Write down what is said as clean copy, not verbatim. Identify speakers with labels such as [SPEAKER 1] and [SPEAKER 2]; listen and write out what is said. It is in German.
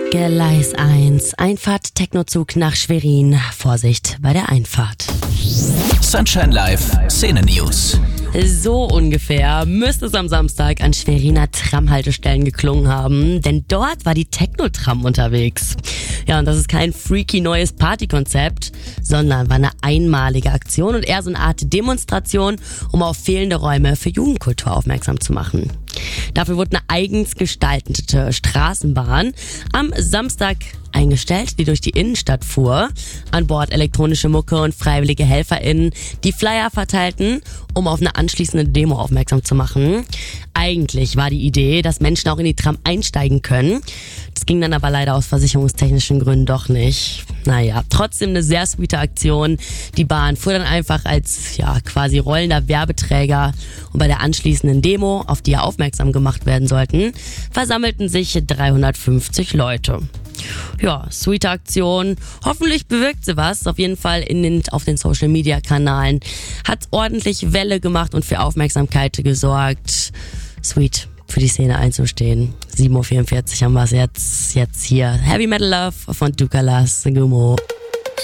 [SPEAKER 1] Gleis 1, Einfahrt Technozug nach Schwerin. Vorsicht bei der Einfahrt.
[SPEAKER 2] Sunshine Live Szene News.
[SPEAKER 1] So ungefähr müsste es am Samstag an Schweriner Tramhaltestellen geklungen haben, denn dort war die Techno-Tram unterwegs. Ja, und das ist kein freaky neues Partykonzept, sondern war eine einmalige Aktion und eher so eine Art Demonstration, um auf fehlende Räume für Jugendkultur aufmerksam zu machen. Dafür wurde eine eigens gestaltete Straßenbahn am Samstag eingestellt, die durch die Innenstadt fuhr. An Bord elektronische Mucke und freiwillige HelferInnen, die Flyer verteilten, um auf eine anschließende Demo aufmerksam zu machen. Eigentlich war die Idee, dass Menschen auch in die Tram einsteigen können. Das ging dann aber leider aus versicherungstechnischen Gründen doch nicht. Naja, trotzdem eine sehr sweete Aktion. Die Bahn fuhr dann einfach als quasi rollender Werbeträger und bei der anschließenden Demo, auf die ja aufmerksam gemacht werden sollten, versammelten sich 350 Leute. Ja, sweete Aktion. Hoffentlich bewirkt sie was. Auf jeden Fall auf den Social-Media-Kanalen hat ordentlich Welle gemacht und für Aufmerksamkeit gesorgt. Sweet, für die Szene einzustehen. 7:44 Uhr haben wir es jetzt hier. Heavy Metal Love von Dukalas Gumo.